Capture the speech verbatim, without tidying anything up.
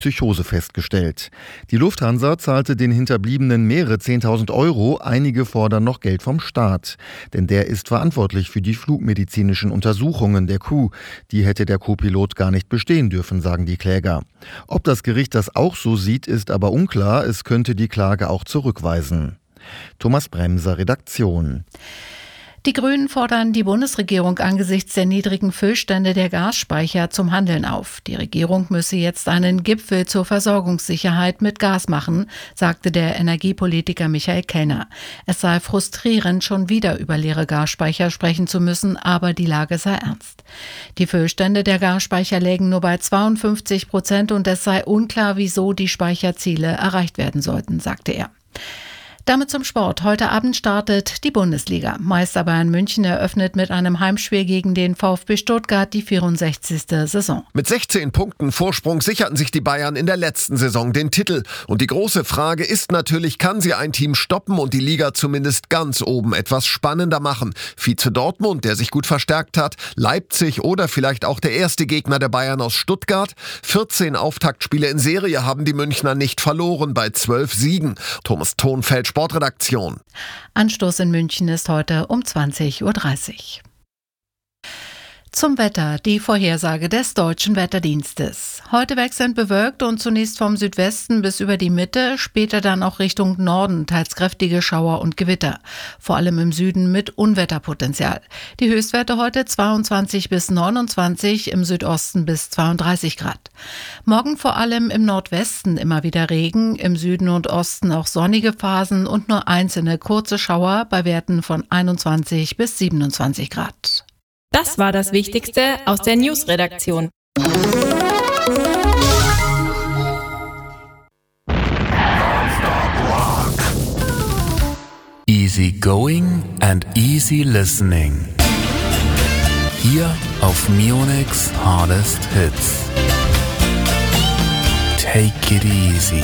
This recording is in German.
Psychose festgestellt. Die Lufthansa zahlte den Hinterbliebenen mehrere zehntausend Euro, einige fordern noch Geld vom Staat. Denn der ist verantwortlich für die flugmedizinischen Untersuchungen der Crew. Die hätte der Co-Pilot gar nicht bestehen dürfen, sagen die Kläger. Ob das Gericht das auch so sieht, ist aber unklar. Es könnte die Klage auch zurückweisen. Thomas Bremser, Redaktion. Die Grünen fordern die Bundesregierung angesichts der niedrigen Füllstände der Gasspeicher zum Handeln auf. Die Regierung müsse jetzt einen Gipfel zur Versorgungssicherheit mit Gas machen, sagte der Energiepolitiker Michael Kellner. Es sei frustrierend, schon wieder über leere Gasspeicher sprechen zu müssen, aber die Lage sei ernst. Die Füllstände der Gasspeicher lägen nur bei zweiundfünfzig Prozent und es sei unklar, wieso die Speicherziele erreicht werden sollten, sagte er. Damit zum Sport. Heute Abend startet die Bundesliga. Meister Bayern München eröffnet mit einem Heimspiel gegen den VfB Stuttgart die vierundsechzigste Saison. Mit sechzehn Punkten Vorsprung sicherten sich die Bayern in der letzten Saison den Titel. Und die große Frage ist natürlich, kann sie ein Team stoppen und die Liga zumindest ganz oben etwas spannender machen? Vize Dortmund, der sich gut verstärkt hat, Leipzig oder vielleicht auch der erste Gegner der Bayern aus Stuttgart. vierzehn Auftaktspiele in Serie haben die Münchner nicht verloren bei zwölf Siegen. Thomas Thonfeld, Sportredaktion. Anstoß in München ist heute um zwanzig Uhr dreißig. Zum Wetter, die Vorhersage des Deutschen Wetterdienstes. Heute wechselnd bewölkt und zunächst vom Südwesten bis über die Mitte, später dann auch Richtung Norden, teils kräftige Schauer und Gewitter. Vor allem im Süden mit Unwetterpotenzial. Die Höchstwerte heute zweiundzwanzig bis neunundzwanzig, im Südosten bis zweiunddreißig Grad. Morgen vor allem im Nordwesten immer wieder Regen, im Süden und Osten auch sonnige Phasen und nur einzelne kurze Schauer bei Werten von einundzwanzig bis siebenundzwanzig Grad. Das war das Wichtigste aus der News-Redaktion. Easy going and easy listening. Hier auf Munich Hardest Hits. Take it easy.